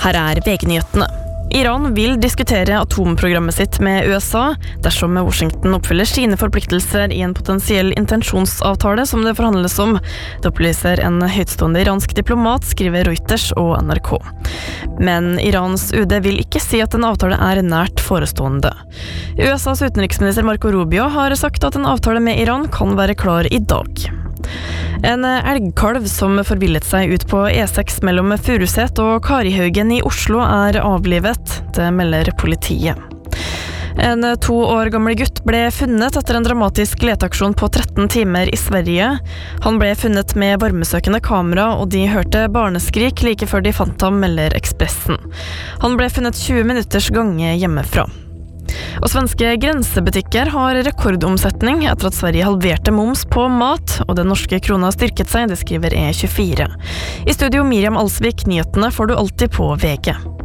Her VG-nyhetene. Iran vil diskutere atomprogrammet sitt med USA dersom Washington oppfyller sine forpliktelser i en potensiell intensjonsavtale som det forhandles om. Det opplyser en høytstående iransk diplomat, skriver Reuters og NRK. Men Irans UD vil ikke si at en avtale er nært forestående. USAs utenriksminister Marco Rubio har sagt at en avtale med Iran kan være klar i dag. En elgkalv som forvillet seg ut på E6 mellom Furuset og Karihaugen i Oslo er avlivet, det melder politiet. En 2 år gammel gutt ble funnet etter en dramatisk leteaksjon på 13 timer i Sverige. Han ble funnet med varmesøkende kamera, og de hørte barneskrik like før de fant ham, melder Ekspressen. Han ble funnet 20 minutters gange hjemmefra. Og svenske grensebutikker har rekordomsetning etter at Sverige halverte moms på mat, og den norske krona styrket seg, det skriver E24. I studio Miriam Alsvik, nyhetene får du alltid på VG.